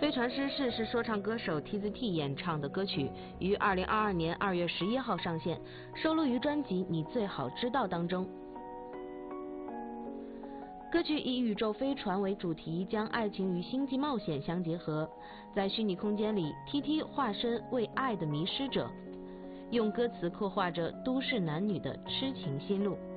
飞船失事是说唱歌手 TZT 演唱的歌曲，于2022年2月11号上线，收录于专辑《你最好知道》当中。歌曲以宇宙飞船为主题，将爱情与星际冒险相结合。在虚拟空间里 ，TT 化身为爱的迷失者，用歌词刻画着都市男女的痴情心路。